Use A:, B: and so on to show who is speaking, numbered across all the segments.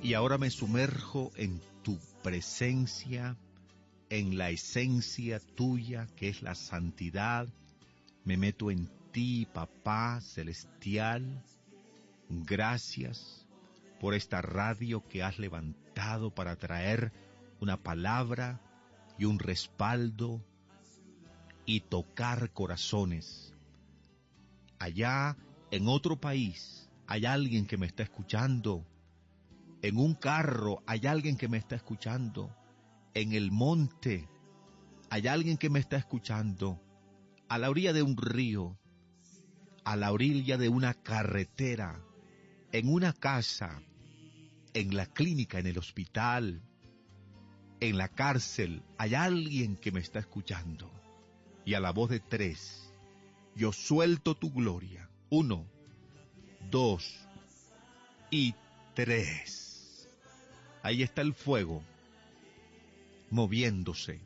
A: Y ahora me sumerjo en tu presencia, en la esencia tuya, que es la santidad. Me meto en ti, Papá Celestial. Gracias por esta radio que has levantado para traer una palabra y un respaldo y tocar corazones. Allá en otro país hay alguien que me está escuchando. En un carro hay alguien que me está escuchando. En el monte hay alguien que me está escuchando. A la orilla de un río, a la orilla de una carretera, en una casa, en la clínica, en el hospital, en la cárcel, hay alguien que me está escuchando. Y a la voz de 3, yo suelto tu gloria. 1, 2 y 3. Ahí está el fuego, moviéndose.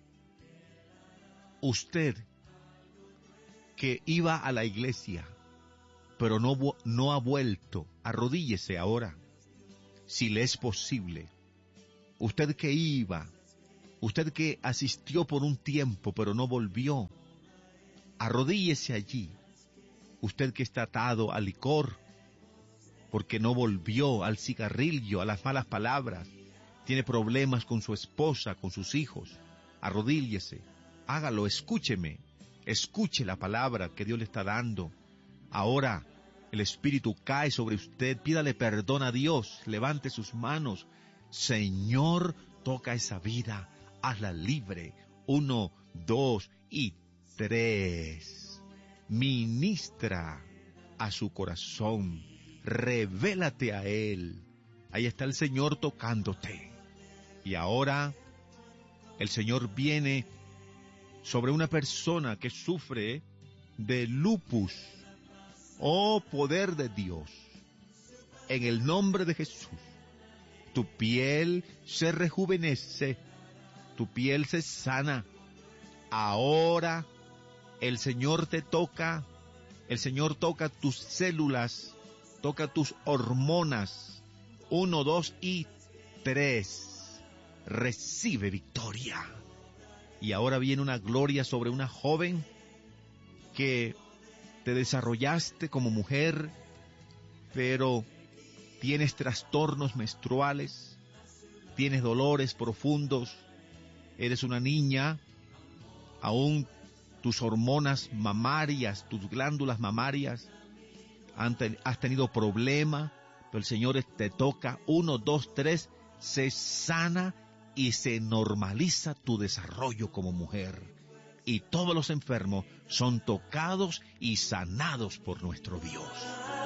A: Usted que iba a la iglesia, pero no ha vuelto, arrodíllese ahora, si le es posible. Usted que iba, usted que asistió por un tiempo, pero no volvió, arrodíllese allí. Usted que está atado al licor, porque no volvió, al cigarrillo, a las malas palabras, tiene problemas con su esposa, con sus hijos, arrodíllese, hágalo, escúcheme, escuche la palabra que Dios le está dando. Ahora el Espíritu cae sobre usted, pídale perdón a Dios, levante sus manos. Señor, toca esa vida, hazla libre. 1, 2 y 3. Ministra a su corazón, revélate a Él. Ahí está el Señor tocándote. Y ahora el Señor viene sobre una persona que sufre de lupus. Oh, poder de Dios, en el nombre de Jesús, tu piel se rejuvenece, tu piel se sana. Ahora el Señor te toca, el Señor toca tus células, toca tus hormonas. 1, 2 y 3. Recibe victoria. Y ahora viene una gloria sobre una joven que te desarrollaste como mujer, pero tienes trastornos menstruales, tienes dolores profundos, eres una niña, aún tus hormonas mamarias, tus glándulas mamarias, has tenido problema, pero el Señor te toca. 1, 2, 3, se sana y se normaliza tu desarrollo como mujer. Y todos los enfermos son tocados y sanados por nuestro Dios.